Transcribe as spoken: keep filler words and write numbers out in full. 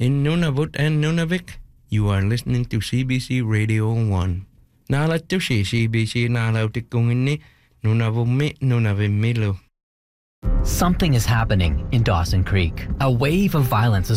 In Nunavut and Nunavik, you are listening to C B C Radio one. Naalatushi C B C naalautikungini Nunavummi Nunavimmilu. Something is happening in Dawson Creek. A wave of violence is